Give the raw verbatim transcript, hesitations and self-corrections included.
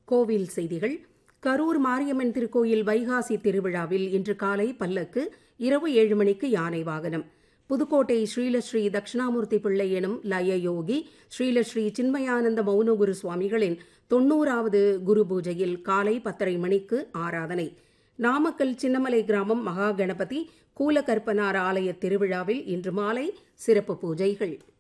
கோவில் செய்திகள். கரூர் மாரியம்மன் திருக்கோயில் வைகாசி திருவிழாவில் இன்று காலை பல்லக்கு, இரவு ஏழு மணிக்கு யானை வாகனம். புதுக்கோட்டை ஸ்ரீலஸ்ரீ தட்சிணாமூர்த்தி பிள்ளை எனும் லயயோகி ஸ்ரீலஸ்ரீ சின்மயானந்த மௌனகுரு சுவாமிகளின் தொன்னூறாவது குரு பூஜையில் காலை பத்தரை மணிக்கு ஆராதனை. நாமக்கல் சின்னமலை கிராமம் மகா கணபதி கூலகற்பனார் ஆலய திருவிழாவில் இன்று மாலை சிறப்பு பூஜைகள்.